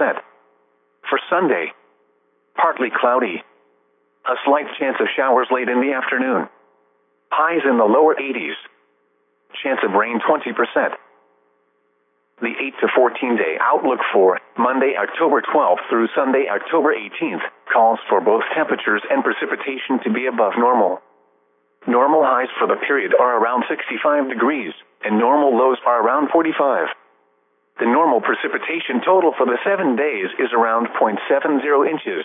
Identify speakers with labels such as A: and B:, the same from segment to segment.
A: For Sunday, partly cloudy. A slight chance of showers late in the afternoon. Highs in the lower 80s. Chance of rain 20%. The 8 to 14 day outlook for Monday, October 12th through Sunday, October 18th calls for both temperatures and precipitation to be above normal. Normal highs for the period are around 65 degrees, and normal lows are around 45. The normal precipitation total for the 7 days is around 0.70 inches.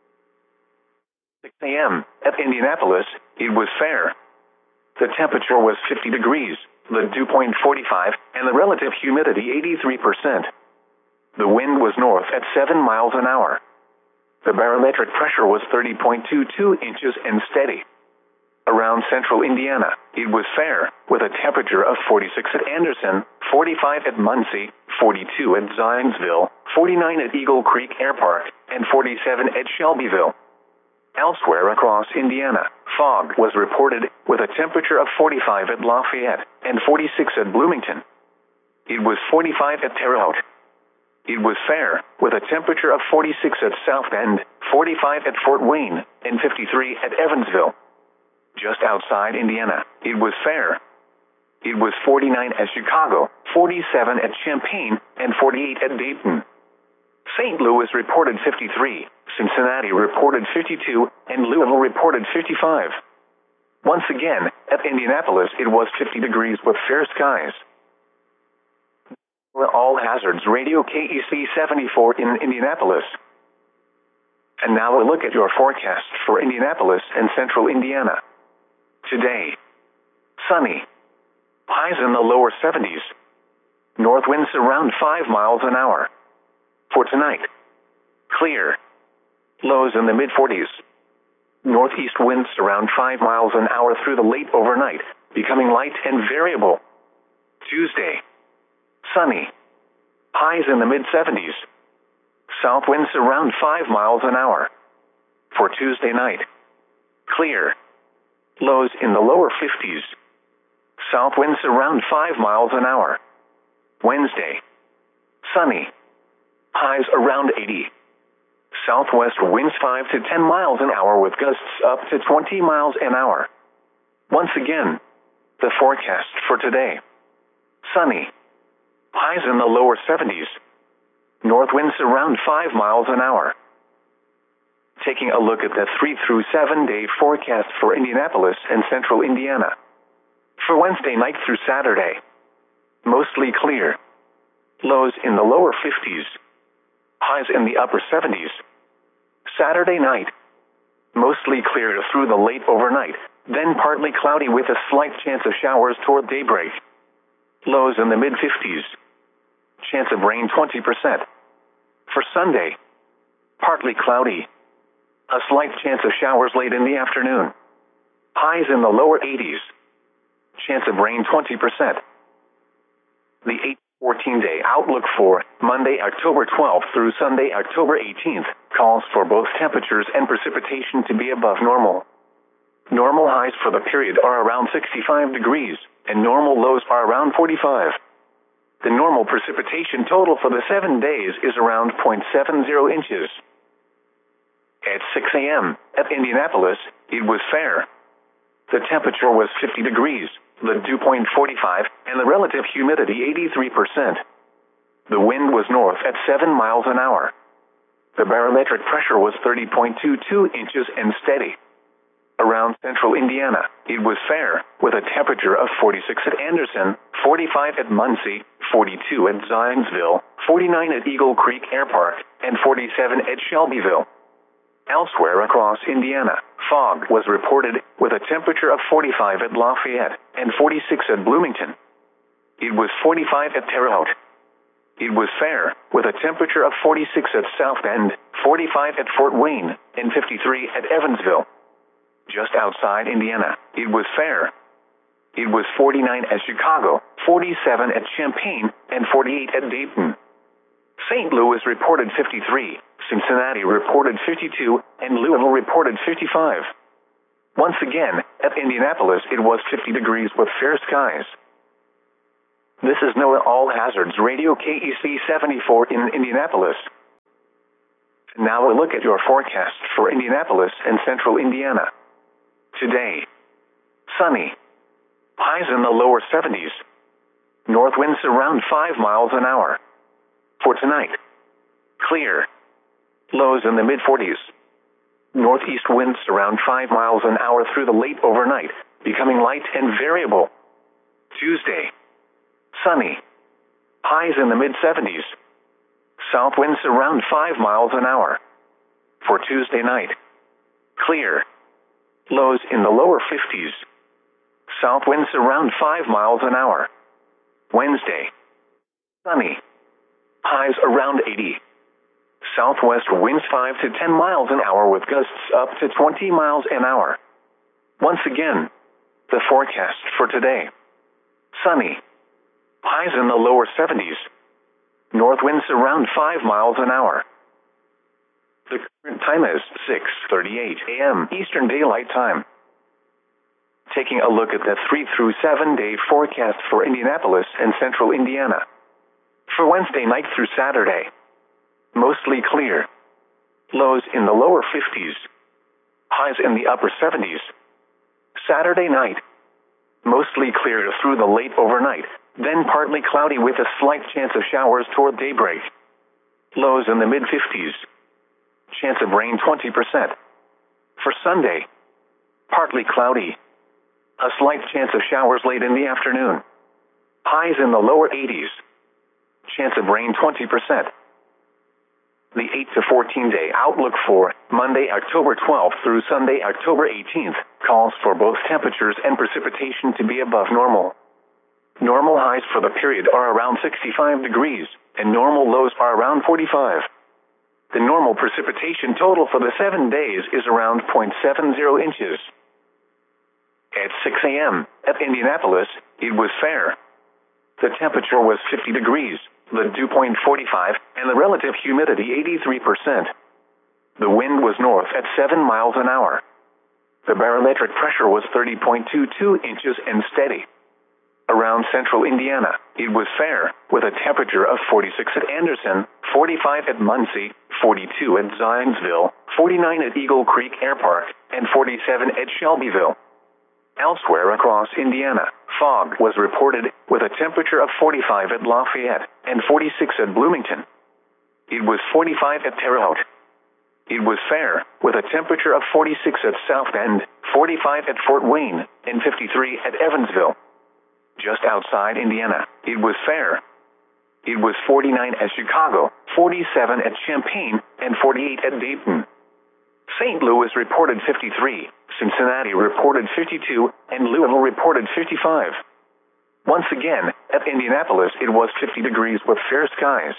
A: 6 a.m. at Indianapolis, it was fair. The temperature was 50 degrees, the dew point 45, and the relative humidity 83%. The wind was north at 7 miles an hour. The barometric pressure was 30.22 inches and steady. Around central Indiana, it was fair, with a temperature of 46 at Anderson, 45 at Muncie, 42 at Zionsville, 49 at Eagle Creek Air Park, and 47 at Shelbyville. Elsewhere across Indiana, fog was reported, with a temperature of 45 at Lafayette and 46 at Bloomington. It was 45 at Terre Haute. It was fair, with a temperature of 46 at South Bend, 45 at Fort Wayne, and 53 at Evansville. Just outside Indiana, it was fair. It was 49 at Chicago, 47 at Champaign, and 48 at Dayton. St. Louis reported 53, Cincinnati reported 52, and Louisville reported 55. Once again, at Indianapolis it was 50 degrees with fair skies. All Hazards Radio KEC 74 in Indianapolis. And now a look at your forecast for Indianapolis and central Indiana. Today, sunny. Highs in the lower 70s. North winds around 5 miles an hour. For tonight, clear. Lows in the mid-40s. Northeast winds around 5 miles an hour through the late overnight, becoming light and variable. Tuesday, sunny. Highs in the mid-70s. South winds around 5 miles an hour. For Tuesday night, clear. Lows in the lower 50s. South winds around 5 miles an hour. Wednesday, sunny. Highs around 80. Southwest winds 5 to 10 miles an hour with gusts up to 20 miles an hour. Once again, the forecast for today. Sunny. Highs in the lower 70s. North winds around 5 miles an hour. Taking a look at the 3 through 7 day forecast for Indianapolis and central Indiana. For Wednesday night through Saturday, mostly clear. Lows in the lower 50s. Highs in the upper 70s. Saturday night, mostly clear through the late overnight, then partly cloudy with a slight chance of showers toward daybreak. Lows in the mid-50s. Chance of rain 20%. For Sunday, partly cloudy. A slight chance of showers late in the afternoon. Highs in the lower 80s. Chance of rain 20%. The 8-14-day outlook for Monday, October 12th through Sunday, October 18th calls for both temperatures and precipitation to be above normal. Normal highs for the period are around 65 degrees, and normal lows are around 45. The normal precipitation total for the 7 days is around 0.70 inches. At 6 a.m. at Indianapolis, it was fair. The temperature was 50 degrees, the dew point 45, and the relative humidity 83%. The wind was north at 7 miles an hour. The barometric pressure was 30.22 inches and steady. Around central Indiana, it was fair, with a temperature of 46 at Anderson, 45 at Muncie, 42 at Zionsville, 49 at Eagle Creek Air Park, and 47 at Shelbyville. Elsewhere across Indiana, fog was reported, with a temperature of 45 at Lafayette and 46 at Bloomington. It was 45 at Terre Haute. It was fair, with a temperature of 46 at South Bend, 45 at Fort Wayne, and 53 at Evansville. Just outside Indiana, it was fair. It was 49 at Chicago, 47 at Champaign, and 48 at Dayton. St. Louis reported 53, Cincinnati reported 52, and Louisville reported 55. Once again, at Indianapolis it was 50 degrees with fair skies. This is NOAA All Hazards Radio KEC 74 in Indianapolis. Now a look at your forecast for Indianapolis and central Indiana. Today, sunny. Highs in the lower 70s. North winds around 5 miles an hour. For tonight, clear. Lows in the mid-40s. Northeast winds around 5 miles an hour through the late overnight, becoming light and variable. Tuesday, sunny. Highs in the mid-70s. South winds around 5 miles an hour. For Tuesday night, clear. Lows in the lower 50s. South winds around 5 miles an hour. Wednesday, sunny. Highs around 80. Southwest winds 5 to 10 miles an hour with gusts up to 20 miles an hour. Once again, the forecast for today. Sunny. Highs in the lower 70s. North winds around 5 miles an hour. The current time is 6:38 a.m. Eastern Daylight Time. Taking a look at the 3 through 7 day forecast for Indianapolis and central Indiana. For Wednesday night through Saturday, mostly clear. Lows in the lower 50s. Highs in the upper 70s. Saturday night, mostly clear through the late overnight, then partly cloudy with a slight chance of showers toward daybreak. Lows in the mid-50s. Chance of rain 20%. For Sunday, partly cloudy. A slight chance of showers late in the afternoon. Highs in the lower 80s. Chance of rain 20%. The 8 to 14 day outlook for Monday, October 12th through Sunday, October 18th, calls for both temperatures and precipitation to be above normal. Normal highs for the period are around 65 degrees, and normal lows are around 45. The normal precipitation total for the 7 days is around 0.70 inches. At 6 a.m. at Indianapolis, it was fair. The temperature was 50 degrees, the dew point 45, and the relative humidity 83%. The wind was north at 7 miles an hour. The barometric pressure was 30.22 inches and steady. Around central Indiana, it was fair, with a temperature of 46 at Anderson, 45 at Muncie, 42 at Zionsville, 49 at Eagle Creek Air Park, and 47 at Shelbyville. Elsewhere across Indiana, fog was reported, with a temperature of 45 at Lafayette and 46 at Bloomington. It was 45 at Terre Haute. It was fair, with a temperature of 46 at South Bend, 45 at Fort Wayne, and 53 at Evansville. Just outside Indiana, it was fair. It was 49 at Chicago, 47 at Champaign, and 48 at Dayton. St. Louis reported 53, Cincinnati reported 52, and Louisville reported 55. Once again, at Indianapolis it was 50 degrees with fair skies.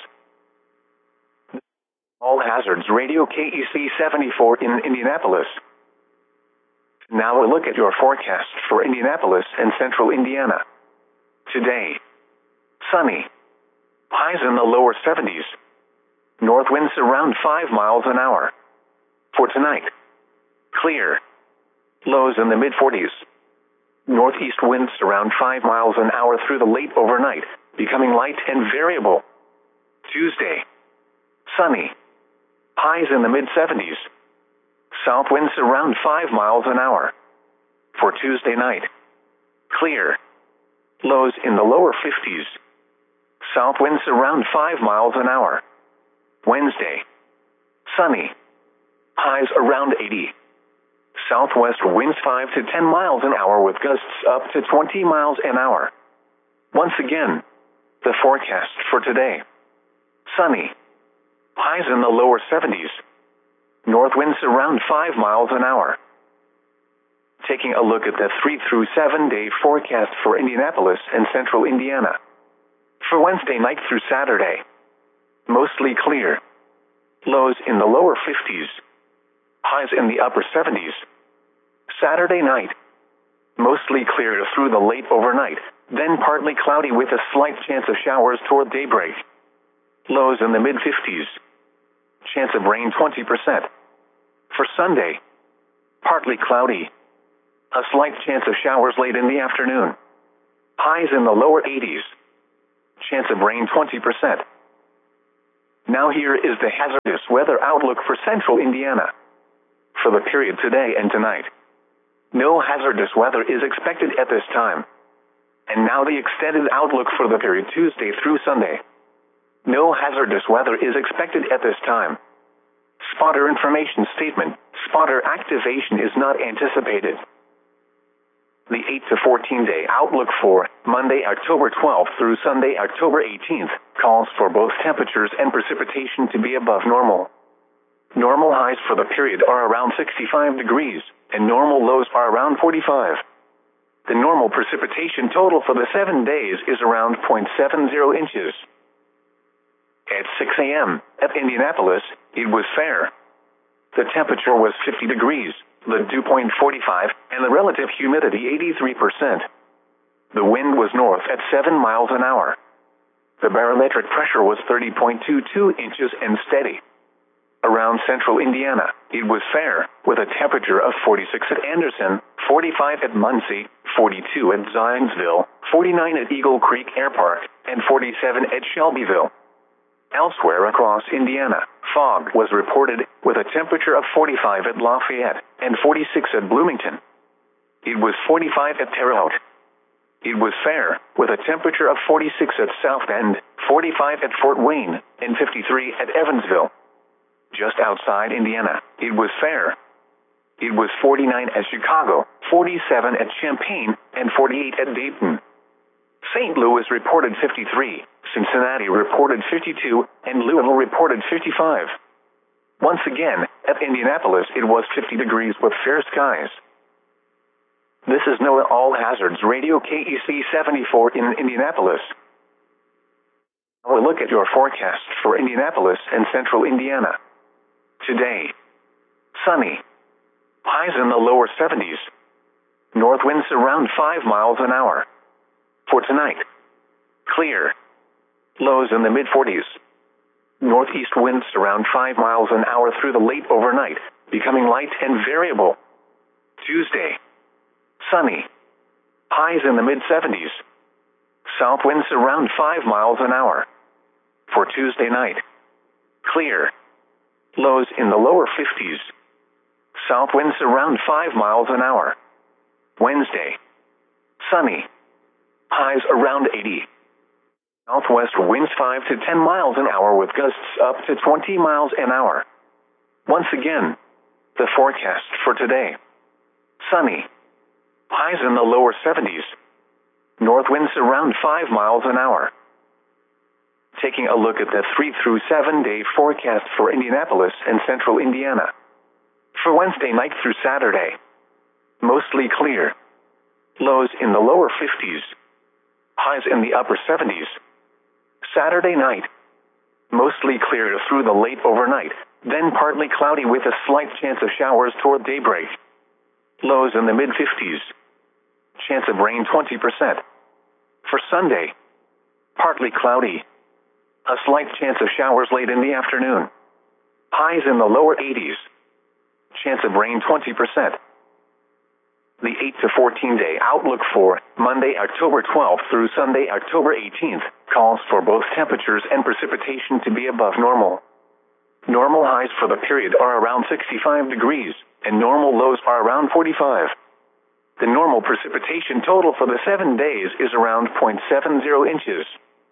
A: All Hazards Radio KEC 74 in Indianapolis. Now a look at your forecast for Indianapolis and central Indiana. Today, sunny. Highs in the lower 70s. North winds around 5 miles an hour. For tonight, clear. Lows in the mid-40s. Northeast winds around 5 miles an hour through the late overnight, becoming light and variable. Tuesday, sunny. Highs in the mid-70s. South winds around 5 miles an hour. For Tuesday night, clear. Lows in the lower 50s. South winds around 5 miles an hour. Wednesday, sunny. Highs around 80. Southwest winds 5 to 10 miles an hour with gusts up to 20 miles an hour. Once again, the forecast for today. Sunny. Highs in the lower 70s. North winds around 5 miles an hour. Taking a look at the 3 through 7 day forecast for Indianapolis and central Indiana. For Wednesday night through Saturday, mostly clear. Lows in the lower 50s. Highs in the upper 70s. Saturday night, mostly clear through the late overnight, then partly cloudy with a slight chance of showers toward daybreak. Lows in the mid-50s. Chance of rain 20%. For Sunday, partly cloudy. A slight chance of showers late in the afternoon. Highs in the lower 80s. Chance of rain 20%. Now here is the hazardous weather outlook for central Indiana. For the period today and tonight, no hazardous weather is expected at this time. And now the extended outlook for the period Tuesday through Sunday. No hazardous weather is expected at this time. Spotter information statement. Spotter activation is not anticipated. The 8 to 14 day outlook for Monday, October 12th through Sunday, October 18th, calls for both temperatures and precipitation to be above normal. Normal highs for the period are around 65 degrees, and normal lows are around 45. The normal precipitation total for the 7 days is around 0.70 inches. At 6 a.m. at Indianapolis, it was fair. The temperature was 50 degrees, the dew point 45, and the relative humidity 83%. The wind was north at 7 miles an hour. The barometric pressure was 30.22 inches and steady. Around central Indiana, it was fair, with a temperature of 46 at Anderson, 45 at Muncie, 42 at Zionsville, 49 at Eagle Creek Air Park, and 47 at Shelbyville. Elsewhere across Indiana, fog was reported, with a temperature of 45 at Lafayette and 46 at Bloomington. It was 45 at Terre Haute. It was fair, with a temperature of 46 at South Bend, 45 at Fort Wayne, and 53 at Evansville. Just outside Indiana, it was fair. It was 49 at Chicago, 47 at Champaign, and 48 at Dayton. St. Louis reported 53, Cincinnati reported 52, and Louisville reported 55. Once again, at Indianapolis it was 50 degrees with fair skies. This is NOAA All Hazards Radio KEC 74 in Indianapolis. Now we'll look at your forecast for Indianapolis and central Indiana. Today, sunny. Highs in the lower 70s. North winds around 5 miles an hour. For tonight, clear. Lows in the mid-40s. Northeast winds around 5 miles an hour through the late overnight, becoming light and variable. Tuesday, sunny. Highs in the mid-70s. South winds around 5 miles an hour. For Tuesday night, clear. Lows in the lower 50s. South winds around 5 miles an hour. Wednesday, sunny. Highs around 80. Southwest winds 5 to 10 miles an hour with gusts up to 20 miles an hour. Once again, the forecast for today. Sunny. Highs in the lower 70s. North winds around 5 miles an hour. Taking a look at the 3 through 7 day forecast for Indianapolis and central Indiana. For Wednesday night through Saturday, mostly clear. Lows in the lower 50s. Highs in the upper 70s. Saturday night, mostly clear through the late overnight, then partly cloudy with a slight chance of showers toward daybreak. Lows in the mid-50s. Chance of rain 20%. For Sunday, partly cloudy. A slight chance of showers late in the afternoon. Highs in the lower 80s. Chance of rain 20%. The 8 to 14 day outlook for Monday, October 12th through Sunday, October 18th, calls for both temperatures and precipitation to be above normal. Normal highs for the period are around 65 degrees, and normal lows are around 45. The normal precipitation total for the 7 days is around 0.70 inches.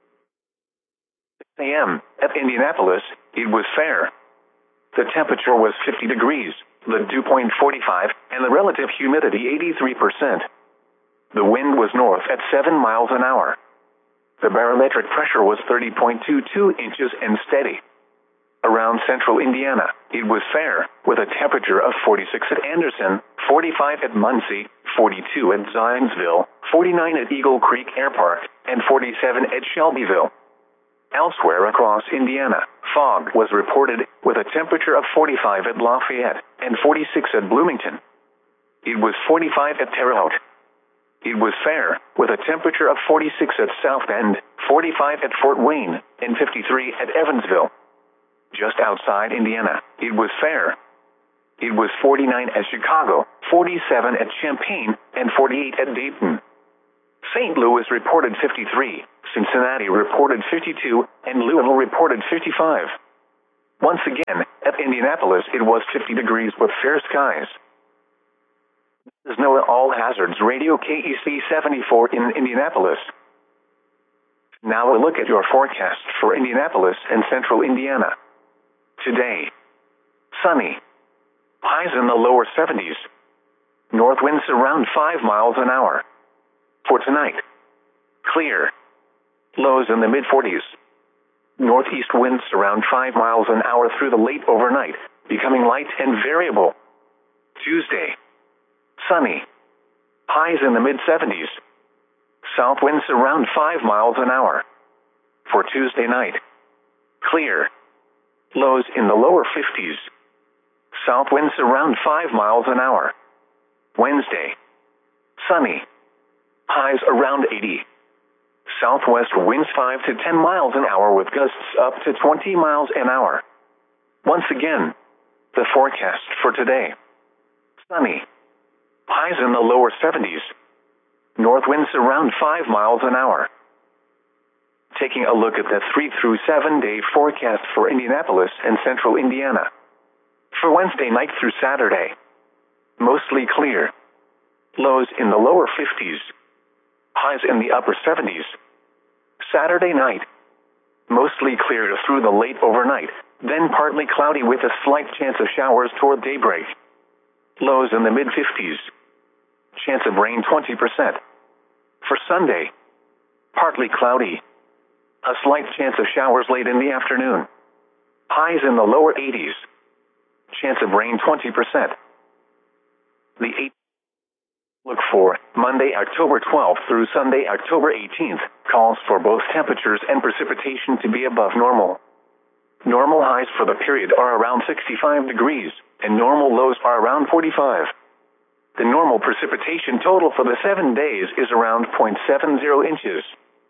A: 6 a.m. at Indianapolis, it was fair. The temperature was 50 degrees, the dew point 45, and the relative humidity 83%. The wind was north at 7 miles an hour. The barometric pressure was 30.22 inches and steady. Around central Indiana, it was fair, with a temperature of 46 at Anderson, 45 at Muncie, 42 at Zionsville, 49 at Eagle Creek Air Park, and 47 at Shelbyville. Elsewhere across Indiana, fog was reported, with a temperature of 45 at Lafayette and 46 at Bloomington. It was 45 at Terre Haute. It was fair, with a temperature of 46 at South Bend, 45 at Fort Wayne, and 53 at Evansville. Just outside Indiana, it was fair. It was 49 at Chicago, 47 at Champaign, and 48 at Dayton. St. Louis reported 53, Cincinnati reported 52, and Louisville reported 55. Once again, at Indianapolis it was 50 degrees with fair skies. This is NOAA All Hazards Radio KEC 74 in Indianapolis. Now a look at your forecast for Indianapolis and central Indiana. Today, sunny. Highs in the lower 70s. North winds around 5 miles an hour. For tonight, clear. Lows in the mid-40s. Northeast winds around 5 miles an hour through the late overnight, becoming light and variable. Tuesday, sunny. Highs in the mid-70s. South winds around 5 miles an hour. For Tuesday night, clear. Lows in the lower 50s. South winds around 5 miles an hour. Wednesday, sunny. Highs around 80. Southwest winds 5 to 10 miles an hour with gusts up to 20 miles an hour. Once again, the forecast for today. Sunny. Highs in the lower 70s. North winds around 5 miles an hour. Taking a look at the 3 through 7 day forecast for Indianapolis and central Indiana. For Wednesday night through Saturday, mostly clear. Lows in the lower 50s. Highs in the upper 70s. Saturday night, mostly clear through the late overnight, then partly cloudy with a slight chance of showers toward daybreak. Lows in the mid-50s. Chance of rain 20%. For Sunday, partly cloudy. A slight chance of showers late in the afternoon. Highs in the lower 80s. Chance of rain 20%. The 8th. Look for Monday, October 12th through Sunday, October 18th, calls for both temperatures and precipitation to be above normal. Normal highs for the period are around 65 degrees, and normal lows are around 45. The normal precipitation total for the 7 days is around 0.70 inches.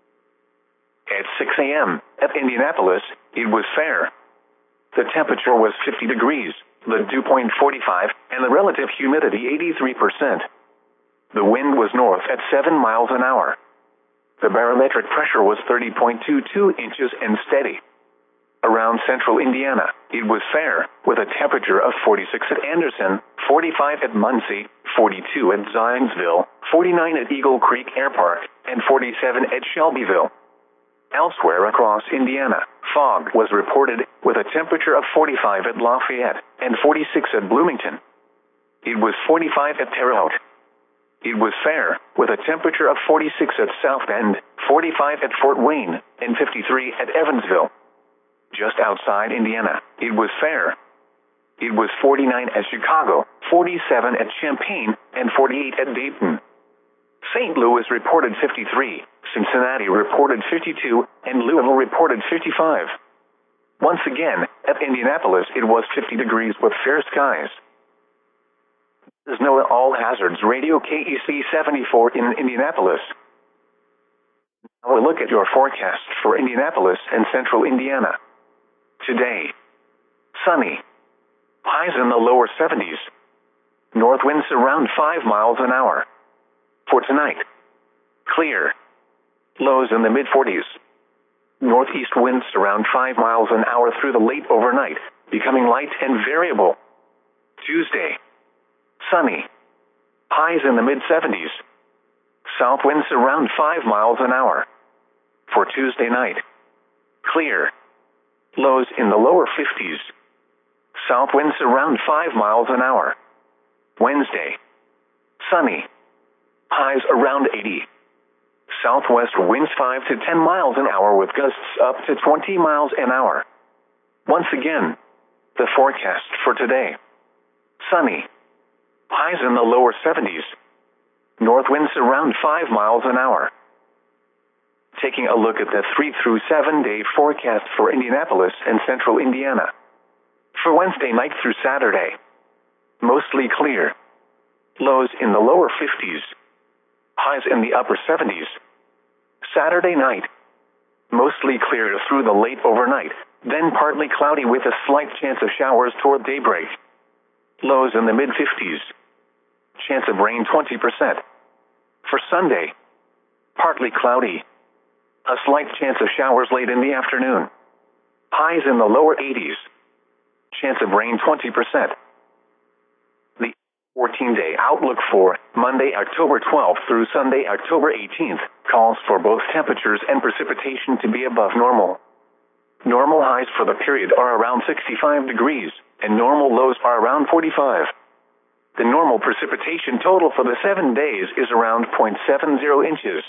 A: At 6 a.m. at Indianapolis, it was fair. The temperature was 50 degrees, the dew point 45, and the relative humidity 83%. The wind was north at 7 miles an hour. The barometric pressure was 30.22 inches and steady. Around central Indiana, it was fair, with a temperature of 46 at Anderson, 45 at Muncie, 42 at Zionsville, 49 at Eagle Creek Air Park, and 47 at Shelbyville. Elsewhere across Indiana, fog was reported with a temperature of 45 at Lafayette and 46 at Bloomington. It was 45 at Terre Haute. It was fair, with a temperature of 46 at South Bend, 45 at Fort Wayne, and 53 at Evansville. Just outside Indiana, it was fair. It was 49 at Chicago, 47 at Champaign, and 48 at Dayton. St. Louis reported 53, Cincinnati reported 52, and Louisville reported 55. Once again, at Indianapolis it was 50 degrees with fair skies. This is NOAA All Hazards Radio KEC 74 in Indianapolis. Now a look at your forecast for Indianapolis and central Indiana. Today, sunny. Highs in the lower 70s. North winds around 5 miles an hour. For tonight, clear. Lows in the mid-40s. Northeast winds around 5 miles an hour through the late overnight, becoming light and variable. Tuesday, sunny. Highs in the mid-70s. South winds around 5 miles an hour. For Tuesday night, clear. Lows in the lower 50s. South winds around 5 miles an hour. Wednesday, sunny. Highs around 80. Southwest winds 5 to 10 miles an hour with gusts up to 20 miles an hour. Once again, the forecast for today. Sunny. Highs in the lower 70s. North winds around 5 miles an hour. Taking a look at the 3 through 7 day forecast for Indianapolis and central Indiana. For Wednesday night through Saturday, mostly clear. Lows in the lower 50s. Highs in the upper 70s. Saturday night, mostly clear through the late overnight, then partly cloudy with a slight chance of showers toward daybreak. Lows in the mid-50s. Chance of rain 20%. For Sunday, partly cloudy. A slight chance of showers late in the afternoon. Highs in the lower 80s. Chance of rain 20%. The 14-day outlook for Monday, October 12th through Sunday, October 18th, calls for both temperatures and precipitation to be above normal. Normal highs for the period are around 65 degrees, and normal lows are around 45. The normal precipitation total for the 7 days is around 0.70 inches.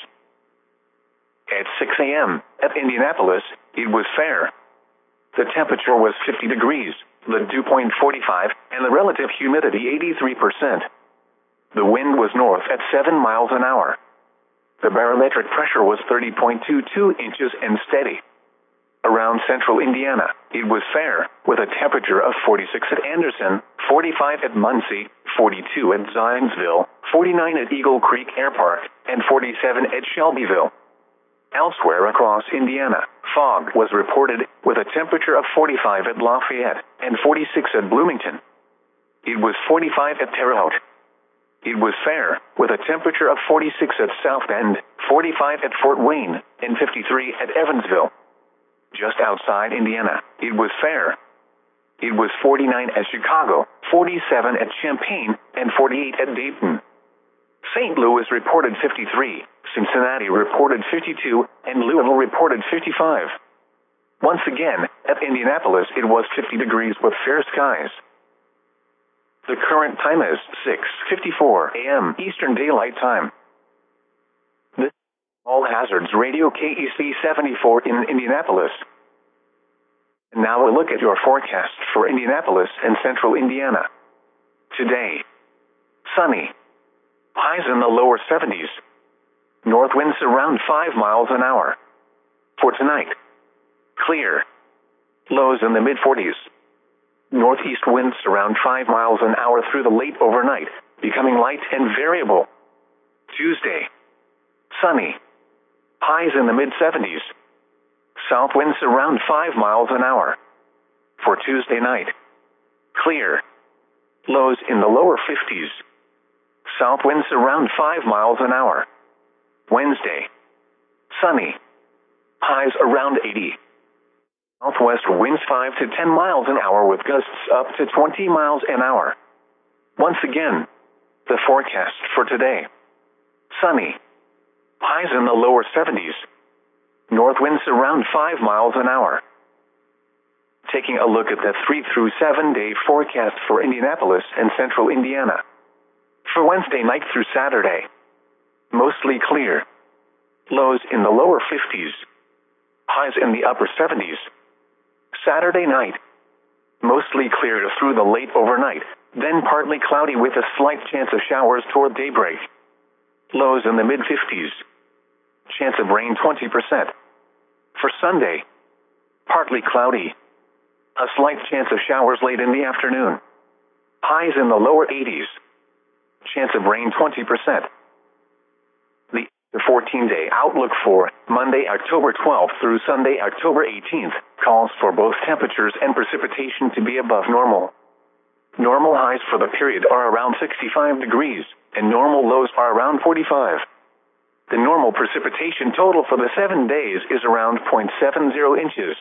A: At 6 a.m. at Indianapolis, it was fair. The temperature was 50 degrees, the dew point 45, and the relative humidity 83%. The wind was north at 7 miles an hour. The barometric pressure was 30.22 inches and steady. Around central Indiana, it was fair, with a temperature of 46 at Anderson, 45 at Muncie, 42 at Zionsville, 49 at Eagle Creek Air Park, and 47 at Shelbyville. Elsewhere across Indiana, fog was reported, with a temperature of 45 at Lafayette and 46 at Bloomington. It was 45 at Terre Haute. It was fair, with a temperature of 46 at South Bend, 45 at Fort Wayne, and 53 at Evansville. Just outside Indiana, it was fair. It was 49 at Chicago, 47 at Champaign, and 48 at Dayton. St. Louis reported 53, Cincinnati reported 52, and Louisville reported 55. Once again, at Indianapolis it was 50 degrees with fair skies. The current time is 6:54 a.m. Eastern Daylight Time. This is All Hazards Radio KEC 74 in Indianapolis. And now a look at your forecast for Indianapolis and central Indiana. Today, sunny. Highs in the lower 70s. North winds around 5 miles an hour. For tonight, clear. Lows in the mid-40s. Northeast winds around 5 miles an hour through the late overnight, becoming light and variable. Tuesday, sunny. Highs in the mid-70s. South winds around 5 miles an hour. For Tuesday night, clear. Lows in the lower 50s. South winds around 5 miles an hour. Wednesday, sunny. Highs around 80. Southwest winds 5 to 10 miles an hour with gusts up to 20 miles an hour. Once again, the forecast for today. Sunny. Highs in the lower 70s. North winds around 5 miles an hour. Taking a look at the 3 through 7 day forecast for Indianapolis and central Indiana. For Wednesday night through Saturday, mostly clear. Lows in the lower 50s. Highs in the upper 70s. Saturday night, mostly clear through the late overnight, then partly cloudy with a slight chance of showers toward daybreak. Lows in the mid-50s. Chance of rain 20%. For Sunday, partly cloudy. A slight chance of showers late in the afternoon. Highs in the lower 80s. Chance of rain 20%. The 14-day outlook for Monday, October 12th through Sunday, October 18th, calls for both temperatures and precipitation to be above normal. Normal highs for the period are around 65 degrees, and normal lows are around 45. The normal precipitation total for the 7 days is around 0.70 inches.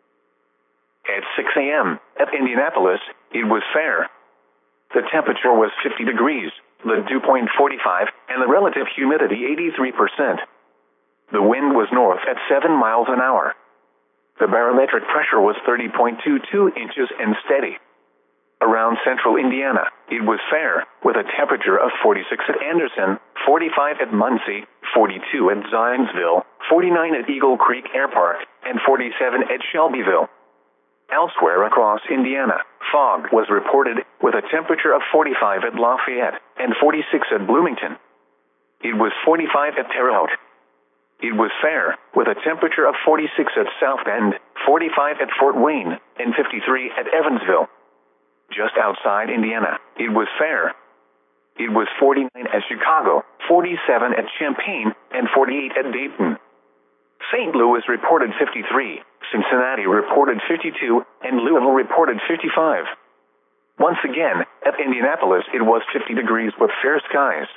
A: At 6 a.m. at Indianapolis, it was fair. The temperature was 50 degrees, the dew point 45, and the relative humidity 83%. The wind was north at 7 miles an hour. The barometric pressure was 30.22 inches and steady. Around central Indiana, it was fair, with a temperature of 46 at Anderson, 45 at Muncie, 42 at Zionsville, 49 at Eagle Creek Air Park, and 47 at Shelbyville. Elsewhere across Indiana, fog was reported, with a temperature of 45 at Lafayette and 46 at Bloomington. It was 45 at Terre Haute. It was fair, with a temperature of 46 at South Bend, 45 at Fort Wayne, and 53 at Evansville. Just outside Indiana, it was fair. It was 49 at Chicago, 47 at Champaign, and 48 at Dayton. St. Louis reported 53, Cincinnati reported 52, and Louisville reported 55. Once again, at Indianapolis it was 50 degrees with fair skies.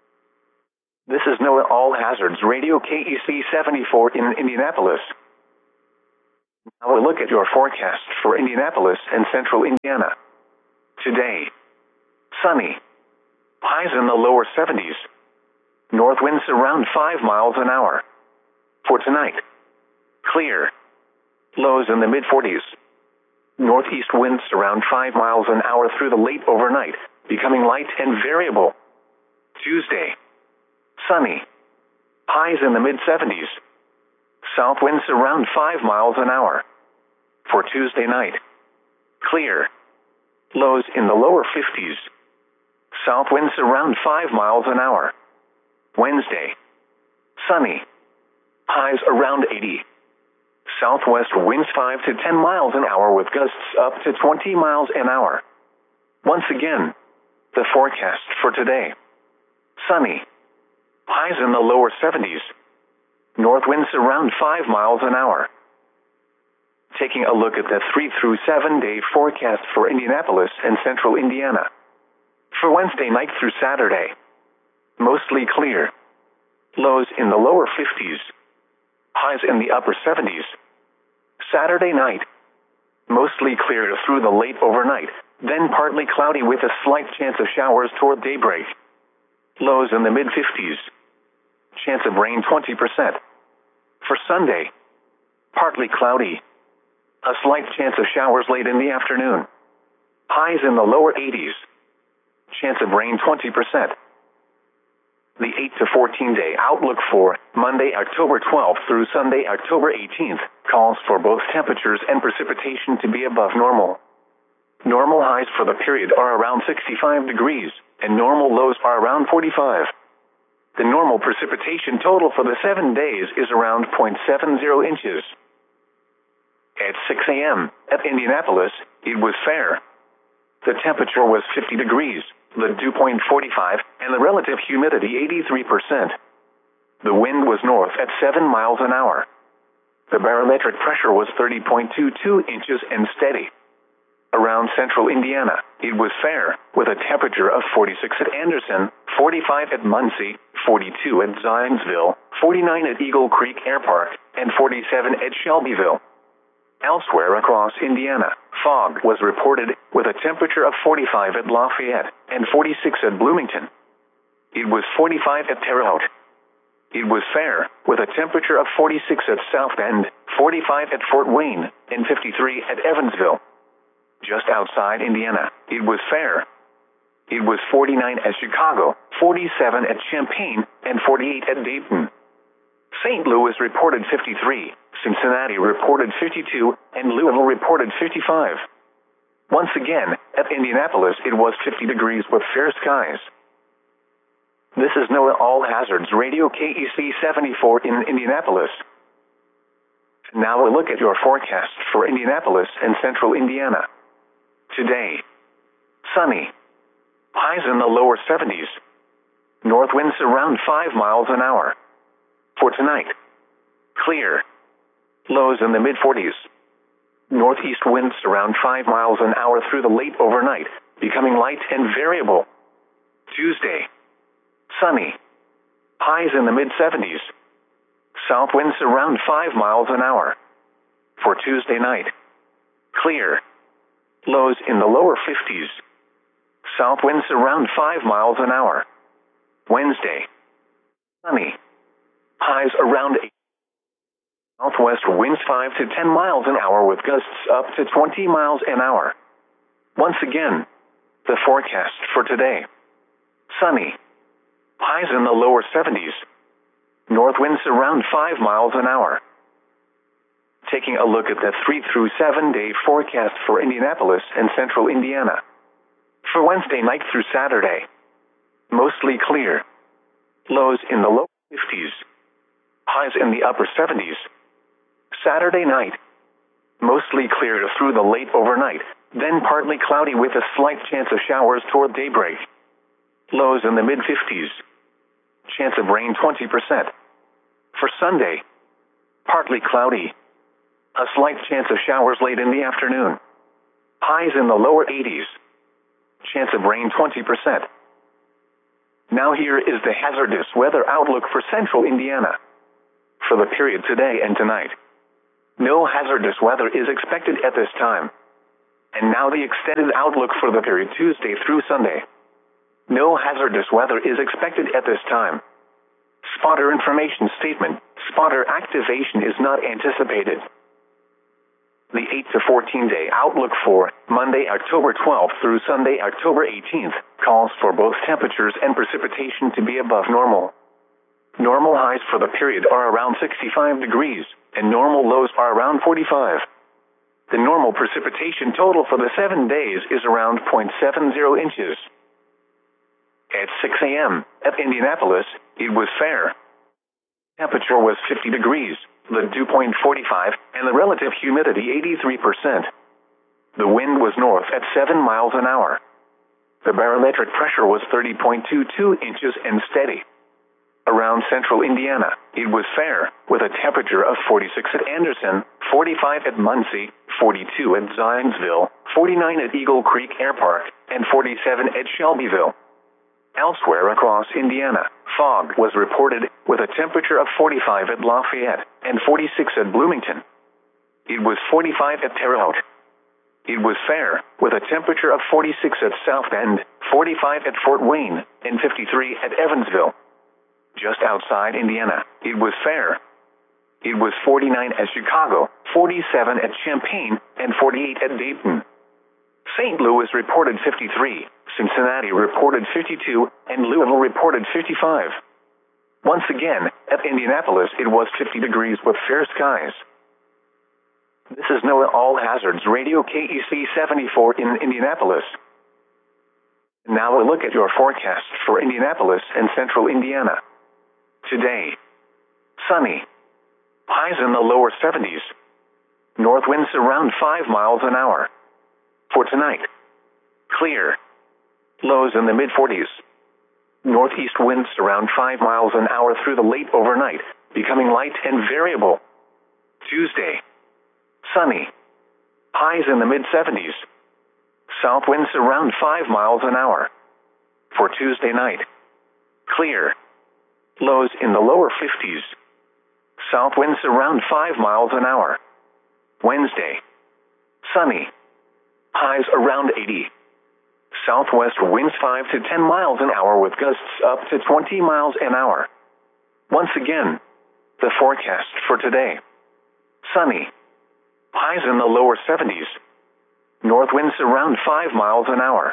A: This is NOAA All Hazards Radio KEC 74 in Indianapolis. Now a look at your forecast for Indianapolis and central Indiana. Today, sunny. Highs in the lower 70s. North winds around 5 miles an hour. For tonight, clear. Lows in the mid-40s. Northeast winds around 5 miles an hour through the late overnight, becoming light and variable. Tuesday, sunny. Highs in the mid-70s. South winds around 5 miles an hour. For Tuesday night, clear. Lows in the lower 50s. South winds around 5 miles an hour. Wednesday, sunny. Highs around 80. Southwest winds 5 to 10 miles an hour with gusts up to 20 miles an hour. Once again, the forecast for today. Sunny. Highs in the lower 70s. North winds around 5 miles an hour. Taking a look at the 3 through 7 day forecast for Indianapolis and central Indiana. For Wednesday night through Saturday, mostly clear. Lows in the lower 50s. Highs in the upper 70s. Saturday night, mostly clear through the late overnight, then partly cloudy with a slight chance of showers toward daybreak. Lows in the mid-50s. Chance of rain 20%. For Sunday, partly cloudy. A slight chance of showers late in the afternoon. Highs in the lower 80s. Chance of rain 20%. The 8 to 14 day outlook for Monday, October 12th through Sunday, October 18th calls for both temperatures and precipitation to be above normal. Normal highs for the period are around 65 degrees, and normal lows are around 45. The normal precipitation total for the 7 days is around 0.70 inches. At 6 a.m. at Indianapolis, it was fair. The temperature was 50 degrees, the dew point 45, and the relative humidity 83%. The wind was north at 7 miles an hour. The barometric pressure was 30.22 inches and steady. Around central Indiana, it was fair, with a temperature of 46 at Anderson, 45 at Muncie, 42 at Zionsville, 49 at Eagle Creek Air Park, and 47 at Shelbyville. Elsewhere across Indiana, fog was reported, with a temperature of 45 at Lafayette and 46 at Bloomington. It was 45 at Terre Haute. It was fair, with a temperature of 46 at South Bend, 45 at Fort Wayne, and 53 at Evansville. Just outside Indiana, it was fair. It was 49 at Chicago, 47 at Champaign, and 48 at Dayton. St. Louis reported 53, Cincinnati reported 52, and Louisville reported 55. Once again, at Indianapolis it was 50 degrees with fair skies. This is NOAA All Hazards Radio KEC 74 in Indianapolis. Now a look at your forecast for Indianapolis and central Indiana. Today, sunny. Highs in the lower 70s. North winds around 5 miles an hour. For tonight, clear. Lows in the mid-40s. Northeast winds around 5 miles an hour through the late overnight, becoming light and variable. Tuesday, sunny. Highs in the mid-70s. South winds around 5 miles an hour. For Tuesday night, clear. Lows in the lower 50s. South winds around 5 miles an hour. Wednesday, sunny. Highs around 8. Southwest winds 5 to 10 miles an hour with gusts up to 20 miles an hour. Once again, the forecast for today. Sunny. Highs in the lower 70s. North winds around 5 miles an hour. Taking a look at the 3 through 7 day forecast for Indianapolis and central Indiana. For Wednesday night through Saturday, mostly clear. Lows in the low 50s. Highs in the upper 70s. Saturday night, mostly clear through the late overnight, then partly cloudy with a slight chance of showers toward daybreak. Lows in the mid-50s. Chance of rain 20%. For Sunday, partly cloudy. A slight chance of showers late in the afternoon. Highs in the lower 80s. Chance of rain 20%. Now here is the hazardous weather outlook for central Indiana. For the period today and tonight. No hazardous weather is expected at this time. And now the extended outlook for the period Tuesday through Sunday. No hazardous weather is expected at this time. Spotter information statement. Spotter activation is not anticipated. The 8 to 14 day outlook for Monday, October 12th through Sunday, October 18th, calls for both temperatures and precipitation to be above normal. Normal highs for the period are around 65 degrees, and normal lows are around 45. The normal precipitation total for the 7 days is around 0.70 inches. At 6 a.m. at Indianapolis, it was fair. Temperature was 50 degrees, the dew point 45, and the relative humidity 83%. The wind was north at 7 miles an hour. The barometric pressure was 30.22 inches and steady. Around central Indiana, it was fair, with a temperature of 46 at Anderson, 45 at Muncie, 42 at Zionsville, 49 at Eagle Creek Air Park, and 47 at Shelbyville. Elsewhere across Indiana, fog was reported, with a temperature of 45 at Lafayette and 46 at Bloomington. It was 45 at Terre Haute. It was fair, with a temperature of 46 at South Bend, 45 at Fort Wayne, and 53 at Evansville. Just outside Indiana, it was fair. It was 49 at Chicago, 47 at Champaign, and 48 at Dayton. St. Louis reported 53, Cincinnati reported 52, and Louisville reported 55. Once again, at Indianapolis it was 50 degrees with fair skies. This is NOAA All Hazards Radio KEC 74 in Indianapolis. Now a look at your forecast for Indianapolis and central Indiana. Today, sunny. Highs in the lower 70s. North winds around 5 miles an hour. For tonight, clear. Lows in the mid-40s. Northeast winds around 5 miles an hour through the late overnight, becoming light and variable. Tuesday, sunny. Highs in the mid-70s. South winds around 5 miles an hour. For Tuesday night, clear. Lows in the lower 50s. South winds around 5 miles an hour. Wednesday, sunny. Highs around 80. Southwest winds 5 to 10 miles an hour with gusts up to 20 miles an hour. Once again, the forecast for today. Sunny. Highs in the lower 70s. North winds around 5 miles an hour.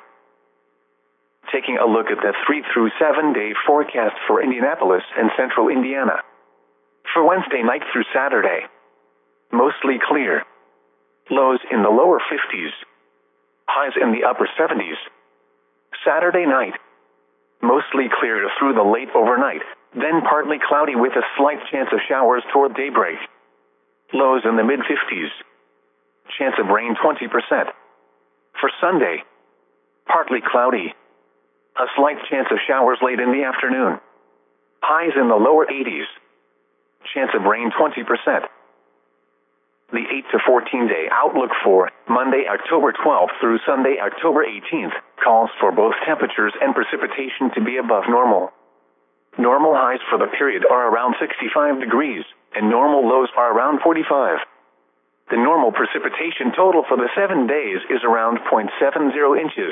A: Taking a look at the 3 through 7 day forecast for Indianapolis and central Indiana. For Wednesday night through Saturday, mostly clear. Lows in the lower 50s. Highs in the upper 70s. Saturday night, mostly clear through the late overnight, then partly cloudy with a slight chance of showers toward daybreak. Lows in the mid-50s. Chance of rain 20%. For Sunday, partly cloudy. A slight chance of showers late in the afternoon. Highs in the lower 80s. Chance of rain 20%. The 8 to 14 day outlook for Monday, October 12th through Sunday, October 18th, calls for both temperatures and precipitation to be above normal. Normal highs for the period are around 65 degrees, and normal lows are around 45. The normal precipitation total for the 7 days is around 0.70 inches.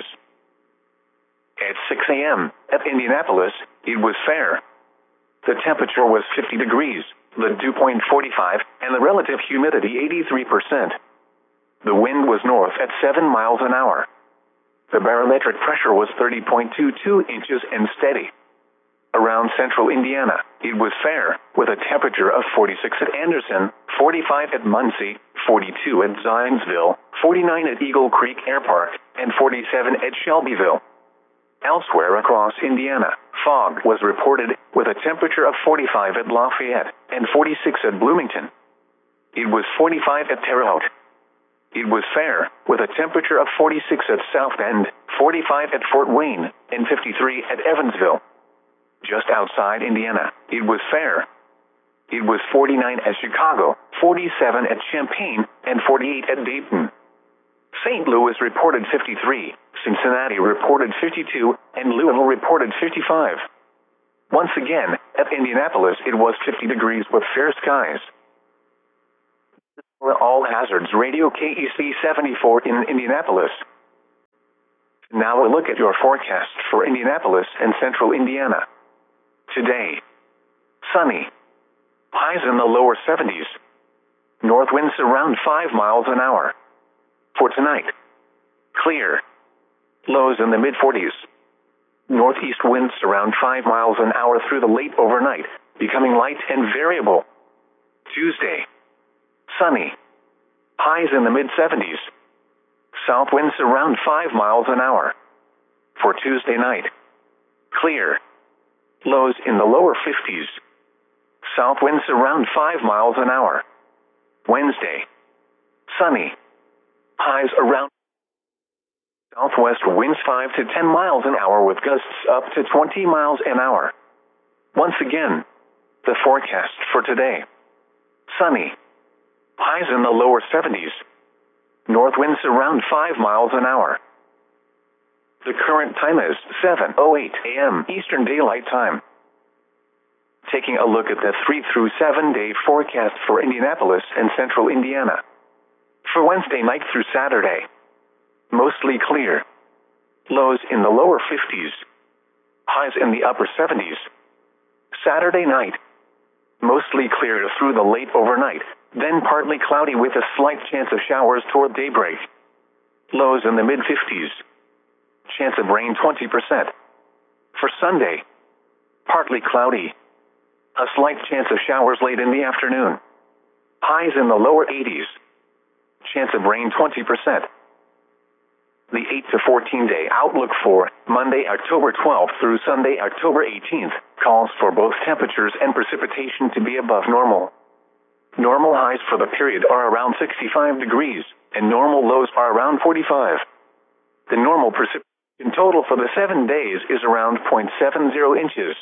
A: At 6 a.m. at Indianapolis, it was fair. The temperature was 50 degrees, the dew point 45, and the relative humidity 83%. The wind was north at 7 miles an hour. The barometric pressure was 30.22 inches and steady. Around central Indiana, it was fair, with a temperature of 46 at Anderson, 45 at Muncie, 42 at Zionsville, 49 at Eagle Creek Air Park, and 47 at Shelbyville. Elsewhere across Indiana, fog was reported, with a temperature of 45 at Lafayette and 46 at Bloomington. It was 45 at Terre Haute. It was fair, with a temperature of 46 at South Bend, 45 at Fort Wayne, and 53 at Evansville. Just outside Indiana, it was fair. It was 49 at Chicago, 47 at Champaign, and 48 at Dayton. St. Louis reported 53, Cincinnati reported 52, and Louisville reported 55. Once again, at Indianapolis it was 50 degrees with fair skies. All Hazards Radio KEC 74 in Indianapolis. Now a look at your forecast for Indianapolis and central Indiana. Today, sunny. Highs in the lower 70s. North winds around 5 miles an hour. For tonight, clear. Lows in the mid-40s. Northeast winds around 5 miles an hour through the late overnight, becoming light and variable. Tuesday, sunny. Highs in the mid-70s. South winds around 5 miles an hour. For Tuesday night, clear. Lows in the lower 50s. South winds around 5 miles an hour. Wednesday, sunny. Highs around. Southwest winds 5 to 10 miles an hour with gusts up to 20 miles an hour. Once again, the forecast for today. Sunny. Highs in the lower 70s. North winds around 5 miles an hour. The current time is 7:08 a.m. Eastern Daylight Time. Taking a look at the 3 through 7 day forecast for Indianapolis and central Indiana. For Wednesday night through Saturday, mostly clear. Lows in the lower 50s. Highs in the upper 70s. Saturday night, mostly clear through the late overnight, then partly cloudy with a slight chance of showers toward daybreak. Lows in the mid-50s. Chance of rain 20%. For Sunday, partly cloudy. A slight chance of showers late in the afternoon. Highs in the lower 80s. Chance of rain 20%. The 8 to 14 day outlook for Monday, October 12th through Sunday, October 18th, calls for both temperatures and precipitation to be above normal. Normal highs for the period are around 65 degrees, and normal lows are around 45. The normal precipitation total for the 7 days is around 0.70 inches.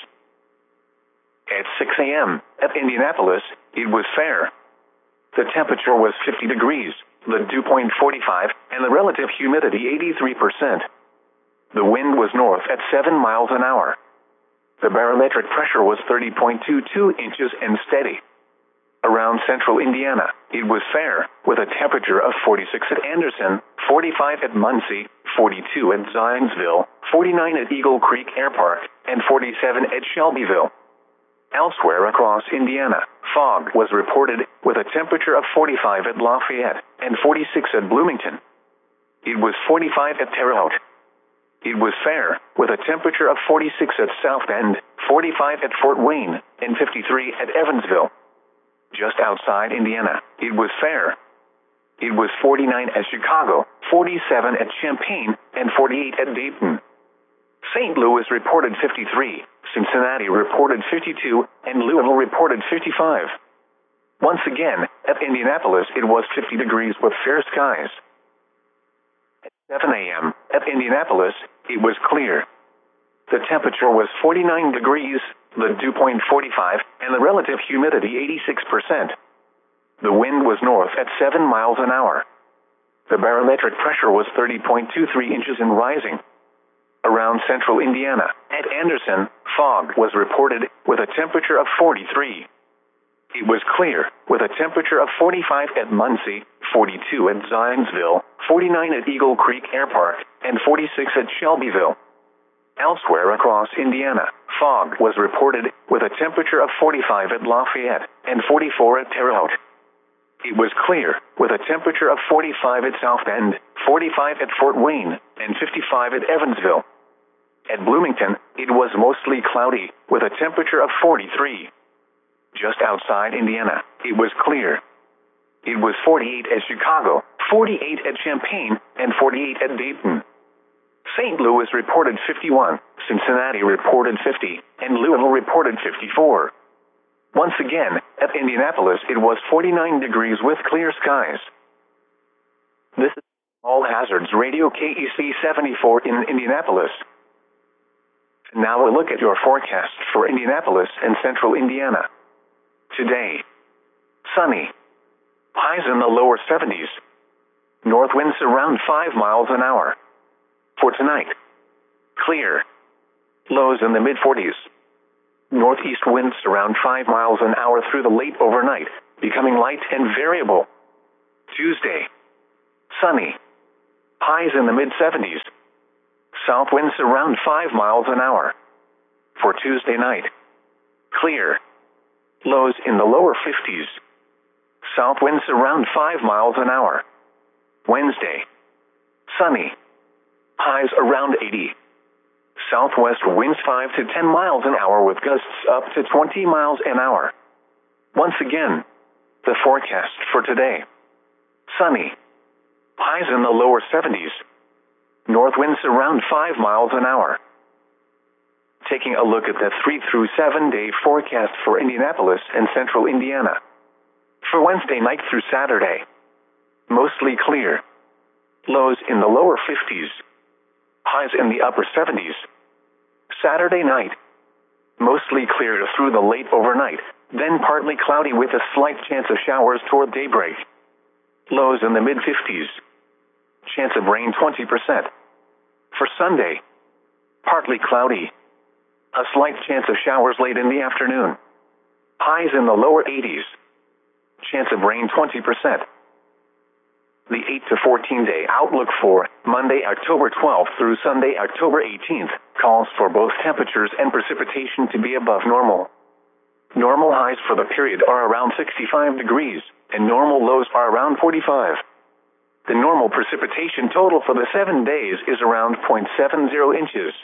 A: At 6 a.m. at Indianapolis, it was fair. The temperature was 50 degrees, the dew point 45, and the relative humidity 83%. The wind was north at 7 miles an hour. The barometric pressure was 30.22 inches and steady. Around central Indiana, it was fair, with a temperature of 46 at Anderson, 45 at Muncie, 42 at Zionsville, 49 at Eagle Creek Air Park, and 47 at Shelbyville. Elsewhere across Indiana, fog was reported, with a temperature of 45 at Lafayette and 46 at Bloomington. It was 45 at Terre Haute. It was fair, with a temperature of 46 at South Bend, 45 at Fort Wayne, and 53 at Evansville. Just outside Indiana, it was fair. It was 49 at Chicago, 47 at Champaign, and 48 at Dayton. St. Louis reported 53, Cincinnati reported 52, and Louisville reported 55. Once again, at Indianapolis it was 50 degrees with fair skies. At 7 a.m. at Indianapolis, it was clear. The temperature was 49 degrees, the dew point 45, and the relative humidity 86%. The wind was north at 7 miles an hour. The barometric pressure was 30.23 inches and rising. Around central Indiana, at Anderson, fog was reported, with a temperature of 43. It was clear, with a temperature of 45 at Muncie, 42 at Zionsville, 49 at Eagle Creek Air Park, and 46 at Shelbyville. Elsewhere across Indiana, fog was reported, with a temperature of 45 at Lafayette and 44 at Terre Haute. It was clear, with a temperature of 45 at South Bend, 45 at Fort Wayne, and 55 at Evansville. At Bloomington, it was mostly cloudy, with a temperature of 43. Just outside Indiana, it was clear. It was 48 at Chicago, 48 at Champaign, and 48 at Dayton. St. Louis reported 51, Cincinnati reported 50, and Louisville reported 54. Once again, at Indianapolis, it was 49 degrees with clear skies. This is All Hazards Radio KEC 74 in Indianapolis. Now a look at your forecast for Indianapolis and central Indiana. Today, sunny. Highs in the lower 70s. North winds around 5 miles an hour. For tonight, clear. Lows in the mid-40s. Northeast winds around 5 miles an hour through the late overnight, becoming light and variable. Tuesday, sunny. Highs in the mid-70s. South winds around 5 miles an hour. For Tuesday night, clear. Lows in the lower 50s. South winds around 5 miles an hour. Wednesday, sunny. Highs around 80. Southwest winds 5 to 10 miles an hour with gusts up to 20 miles an hour. Once again, the forecast for today. Sunny. Highs in the lower 70s. North winds around 5 miles an hour. Taking a look at the 3 through 7 day forecast for Indianapolis and central Indiana. For Wednesday night through Saturday, mostly clear. Lows in the lower 50s. Highs in the upper 70s. Saturday night, mostly clear through the late overnight, then partly cloudy with a slight chance of showers toward daybreak. Lows in the mid-50s. Chance of rain 20%. For Sunday, partly cloudy. A slight chance of showers late in the afternoon. Highs in the lower 80s. Chance of rain 20%. The 8 to 14 day outlook for Monday, October 12th through Sunday, October 18th, calls for both temperatures and precipitation to be above normal. Normal highs for the period are around 65 degrees, and normal lows are around 45. The normal precipitation total for the 7 days is around 0.70 inches.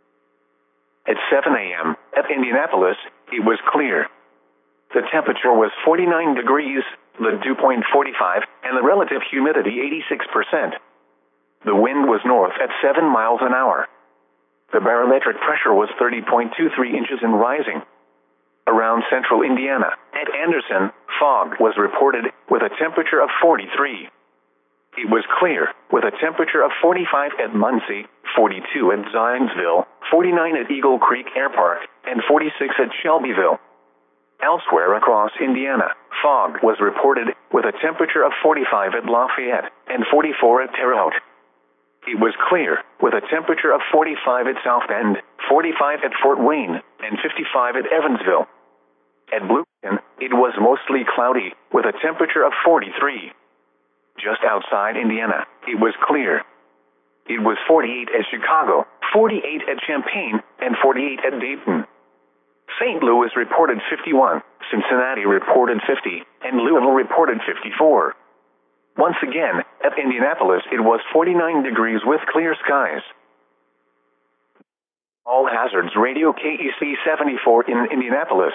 A: At 7 a.m. at Indianapolis, it was clear. The temperature was 49 degrees, the dew point 45, and the relative humidity 86%. The wind was north at 7 miles an hour. The barometric pressure was 30.23 inches and rising. Around central Indiana, at Anderson, fog was reported with a temperature of 43. It was clear, with a temperature of 45 at Muncie, 42 at Zionsville, 49 at Eagle Creek Air Park, and 46 at Shelbyville. Elsewhere across Indiana, fog was reported with a temperature of 45 at Lafayette and 44 at Terre Haute. It was clear, with a temperature of 45 at South Bend, 45 at Fort Wayne, and 55 at Evansville. At Bloomington, it was mostly cloudy, with a temperature of 43. Just outside Indiana, it was clear. It was 48 at Chicago, 48 at Champaign, and 48 at Dayton. St. Louis reported 51, Cincinnati reported 50, and Louisville reported 54. Once again, at Indianapolis it was 49 degrees with clear skies. All hazards radio KEC 74 in Indianapolis.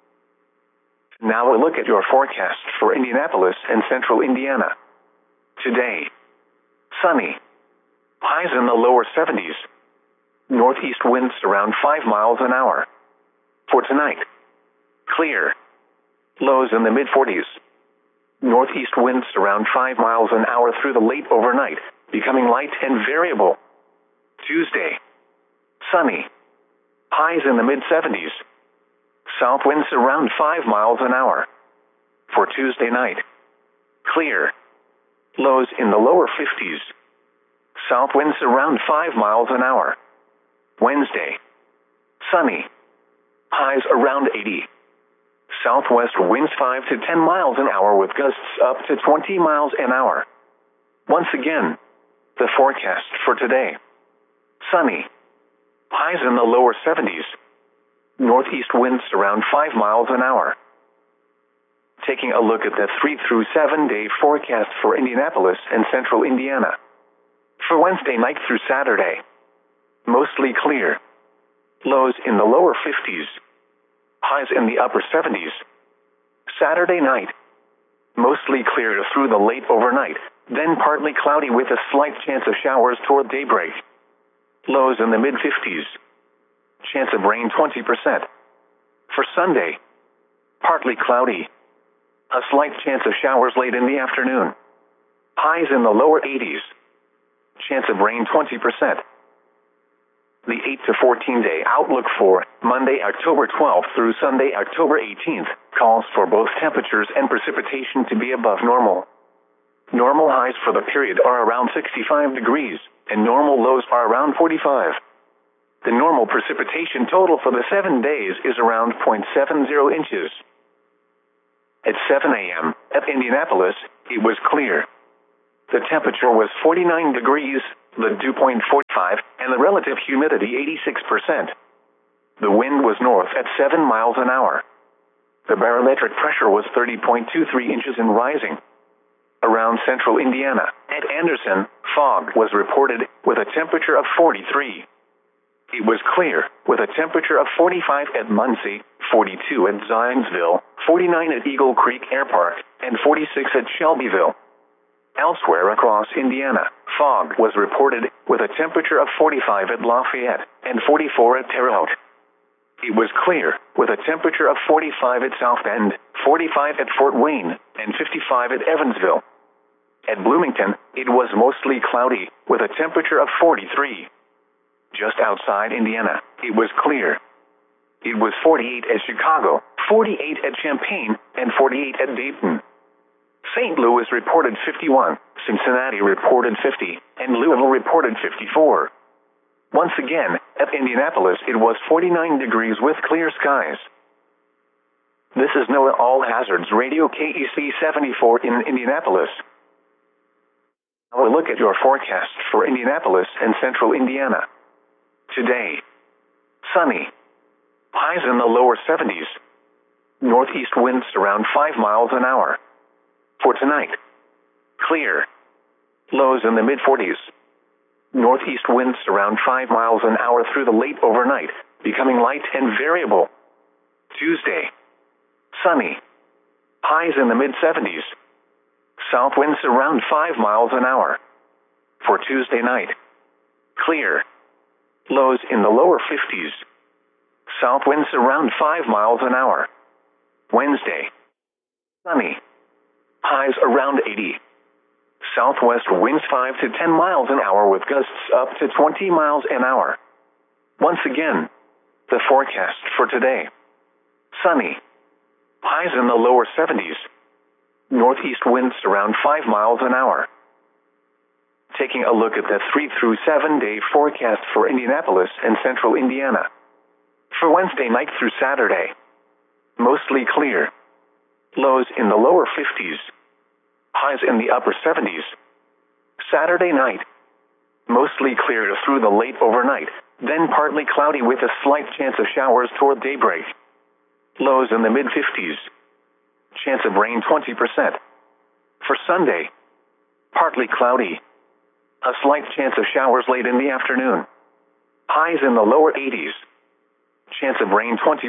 A: Now a look at your forecast for Indianapolis and central Indiana. Today, sunny. Highs in the lower 70s. Northeast winds around 5 miles an hour. For tonight, clear. Lows in the mid-40s. Northeast winds around 5 miles an hour through the late overnight, becoming light and variable. Tuesday, sunny. Highs in the mid-70s. South winds around 5 miles an hour. For Tuesday night, clear. Lows in the lower 50s. South winds around 5 miles an hour. Wednesday, sunny. Highs around 80. Southwest winds 5 to 10 miles an hour with gusts up to 20 miles an hour. Once again, the forecast for today. Sunny. Highs in the lower 70s. Northeast winds around 5 miles an hour. Taking a look at the 3 through 7 day forecast for Indianapolis and central Indiana. For Wednesday night through Saturday, mostly clear. Lows in the lower 50s. Highs in the upper 70s. Saturday night, mostly clear through the late overnight, then partly cloudy with a slight chance of showers toward daybreak. Lows in the mid-50s. Chance of rain 20%. For Sunday, partly cloudy. A slight chance of showers late in the afternoon. Highs in the lower 80s. Chance of rain 20%. The 8 to 14 day outlook for Monday, October 12th through Sunday, October 18th, calls for both temperatures and precipitation to be above normal. Normal highs for the period are around 65 degrees, and normal lows are around 45. The normal precipitation total for the 7 days is around 0.70 inches. At 7 a.m. at Indianapolis, it was clear. The temperature was 49 degrees, the dew point 45, and the relative humidity 86%. The wind was north at 7 miles an hour. The barometric pressure was 30.23 inches and rising. Around central Indiana, at Anderson, fog was reported with a temperature of 43. It was clear, with a temperature of 45 at Muncie, 42 at Zionsville, 49 at Eagle Creek Air Park, and 46 at Shelbyville. Elsewhere across Indiana, fog was reported with a temperature of 45 at Lafayette and 44 at Terre Haute. It was clear, with a temperature of 45 at South Bend, 45 at Fort Wayne, and 55 at Evansville. At Bloomington, it was mostly cloudy, with a temperature of 43. Just outside Indiana, it was clear. It was 48 at Chicago, 48 at Champaign, and 48 at Dayton. St. Louis reported 51, Cincinnati reported 50, and Louisville reported 54. Once again, at Indianapolis it was 49 degrees with clear skies. This is NOAA All Hazards Radio KEC 74 in Indianapolis. Now a look at your forecast for Indianapolis and central Indiana. Today, sunny. Highs in the lower 70s. Northeast winds around 5 miles an hour. For tonight, clear. Lows in the mid-40s. Northeast winds around 5 miles an hour through the late overnight, becoming light and variable. Tuesday, sunny. Highs in the mid-70s. South winds around 5 miles an hour. For Tuesday night, clear. Lows in the lower 50s. South winds around 5 miles an hour. Wednesday, sunny. Highs around 80. Southwest winds 5 to 10 miles an hour with gusts up to 20 miles an hour. Once again, the forecast for today. Sunny. Highs in the lower 70s. Northeast winds around 5 miles an hour. Taking a look at the 3 through 7 day forecast for Indianapolis and central Indiana. For Wednesday night through Saturday, mostly clear. Lows in the lower 50s. Highs in the upper 70s. Saturday night, mostly clear through the late overnight, then partly cloudy with a slight chance of showers toward daybreak. Lows in the mid-50s. Chance of rain 20%. For Sunday, partly cloudy. A slight chance of showers late in the afternoon. Highs in the lower 80s. Chance of rain 20%.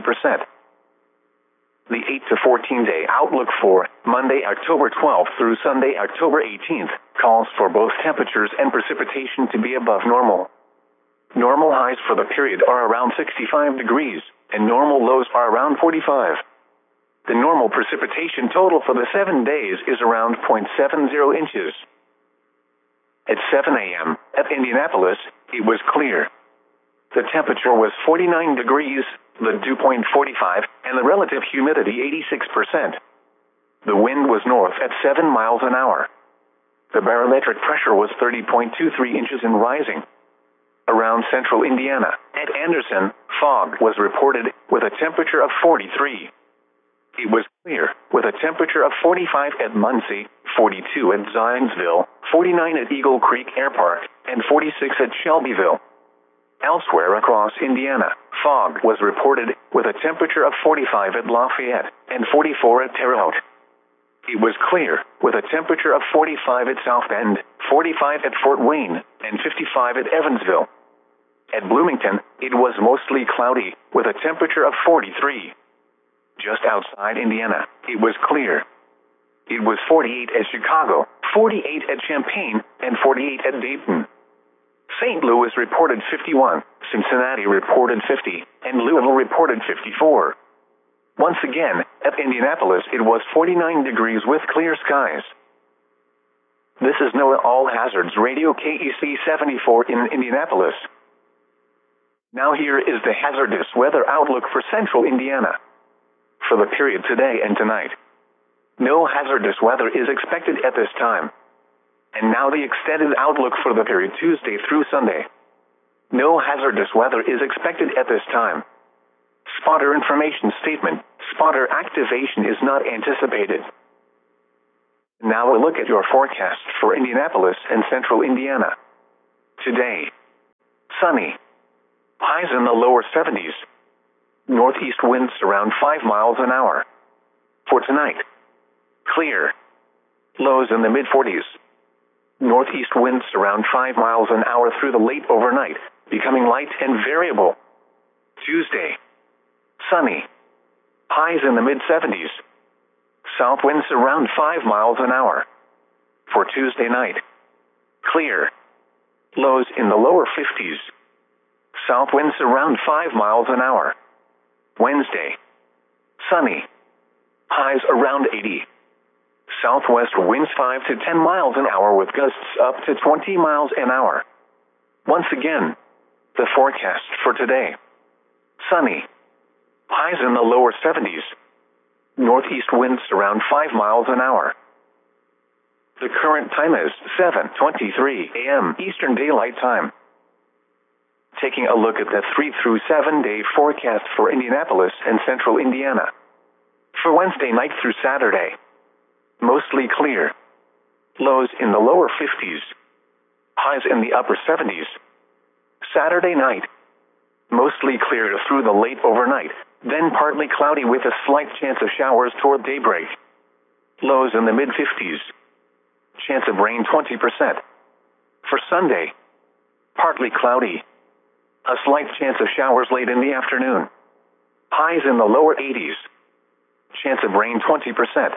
A: The 8 to 14 day outlook for Monday, October 12th through Sunday, October 18th calls for both temperatures and precipitation to be above normal. Normal highs for the period are around 65 degrees, and normal lows are around 45. The normal precipitation total for the 7 days is around 0.70 inches. At 7 a.m. at Indianapolis, it was clear. The temperature was 49 degrees, the dew point 45, and the relative humidity 86%. The wind was north at 7 miles an hour. The barometric pressure was 30.23 inches and rising. Around central Indiana, at Anderson, fog was reported with a temperature of 43. It was clear, with a temperature of 45 at Muncie, 42 at Zionsville, 49 at Eagle Creek Air Park, and 46 at Shelbyville. Elsewhere across Indiana, fog was reported with a temperature of 45 at Lafayette and 44 at Terre Haute. It was clear, with a temperature of 45 at South Bend, 45 at Fort Wayne, and 55 at Evansville. At Bloomington, it was mostly cloudy, with a temperature of 43. Just outside Indiana, it was clear. It was 48 at Chicago, 48 at Champaign, and 48 at Dayton. St. Louis reported 51, Cincinnati reported 50, and Louisville reported 54. Once again, at Indianapolis it was 49 degrees with clear skies. This is NOAA All Hazards Radio KEC 74 in Indianapolis. Now here is the hazardous weather outlook for central Indiana. For the period today and tonight, no hazardous weather is expected at this time. And now the extended outlook for the period Tuesday through Sunday. No hazardous weather is expected at this time. Spotter information statement. Spotter activation is not anticipated. Now a look at your forecast for Indianapolis and central Indiana. Today, sunny. Highs in the lower 70s. Northeast winds around 5 miles an hour. For tonight, clear. Lows in the mid-40s. Northeast winds around 5 miles an hour through the late overnight, becoming light and variable. Tuesday, sunny. Highs in the mid-70s. South winds around 5 miles an hour. For Tuesday night, clear. Lows in the lower 50s. South winds around 5 miles an hour. Wednesday, sunny. Highs around 80. Southwest winds 5 to 10 miles an hour with gusts up to 20 miles an hour. Once again, the forecast for today. Sunny. Highs in the lower 70s. Northeast winds around 5 miles an hour. The current time is 7:23 a.m. Eastern Daylight Time. Taking a look at the 3 through 7 day forecast for Indianapolis and central Indiana. For Wednesday night through Saturday, mostly clear. Lows in the lower 50s. Highs in the upper 70s. Saturday night, mostly clear through the late overnight, then partly cloudy with a slight chance of showers toward daybreak. Lows in the mid-50s. Chance of rain 20%. For Sunday, partly cloudy. A slight chance of showers late in the afternoon. Highs in the lower 80s. Chance of rain 20%.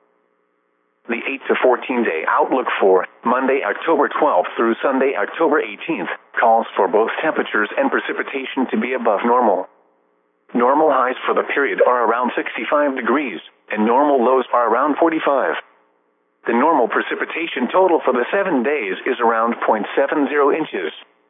A: The 8 to 14 day outlook for Monday, October 12th through Sunday, October 18th, calls for both temperatures and precipitation to be above normal. Normal highs for the period are around 65 degrees, and normal lows are around 45. The normal precipitation total for the 7 days is around 0.70 inches.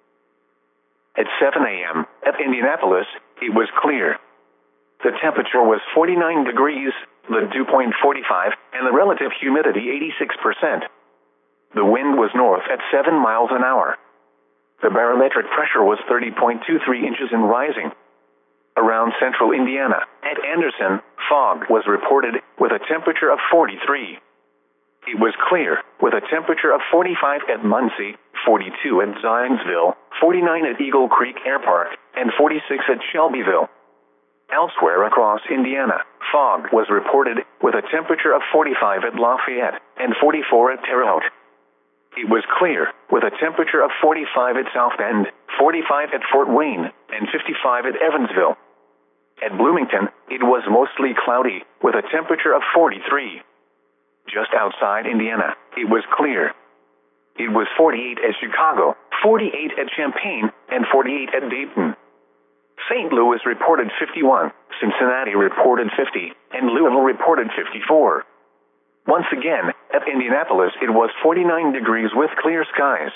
A: At 7 a.m. at Indianapolis, it was clear. The temperature was 49 degrees, the dew point 45, and the relative humidity 86%. The wind was north at 7 miles an hour. The barometric pressure was 30.23 inches and rising. Around central Indiana, at Anderson, fog was reported with a temperature of 43. It was clear, with a temperature of 45 at Muncie, 42 at Zionsville, 49 at Eagle Creek Air Park, and 46 at Shelbyville. Elsewhere across Indiana, fog was reported with a temperature of 45 at Lafayette and 44 at Terre Haute. It was clear, with a temperature of 45 at South Bend, 45 at Fort Wayne, and 55 at Evansville. At Bloomington, it was mostly cloudy, with a temperature of 43. Just outside Indiana, it was clear. It was 48 at Chicago, 48 at Champaign, and 48 at Dayton. St. Louis reported 51, Cincinnati reported 50, and Louisville reported 54. Once again, at Indianapolis it was 49 degrees with clear skies.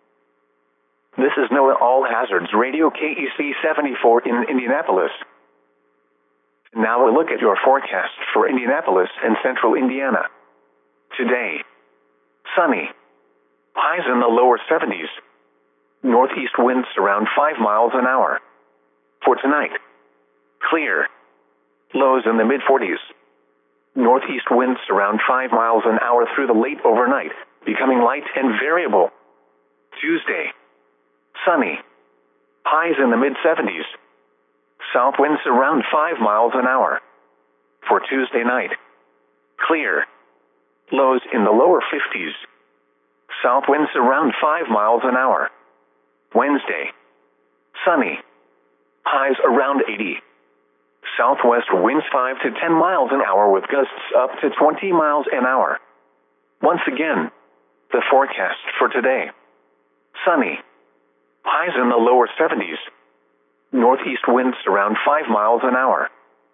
A: This is NOAA All Hazards Radio KEC 74 in Indianapolis. Now a look at your forecast for Indianapolis and central Indiana. Today, sunny. Highs in the lower 70s. Northeast winds around 5 miles an hour. For tonight, clear. Lows in the mid-40s. Northeast winds around 5 miles an hour through the late overnight, becoming light and variable. Tuesday, sunny. Highs in the mid-70s. South winds around 5 miles an hour. For Tuesday night, clear. Lows in the lower 50s. South winds around 5 miles an hour. Wednesday, sunny. Highs around 80. Southwest winds 5 to 10 miles an hour with gusts up to 20 miles an hour. Once again, the forecast for today. Sunny. Highs in the lower 70s. Northeast winds around 5 miles an hour.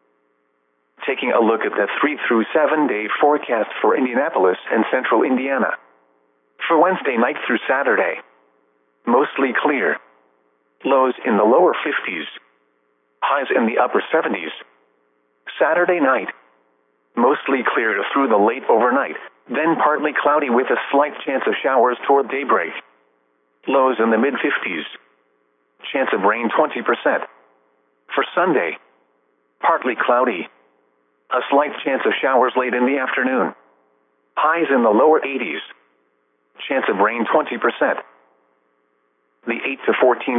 A: Taking a look at the 3 through 7 day forecast for Indianapolis and central Indiana. For Wednesday night through Saturday, mostly clear. Lows in the lower 50s. Highs in the upper 70s. Saturday night, mostly clear through the late overnight, then partly cloudy with a slight chance of showers toward daybreak. Lows in the mid-50s. Chance of rain 20%. For Sunday, partly cloudy. A slight chance of showers late in the afternoon. Highs in the lower 80s. Chance of rain 20%. The 8 to 14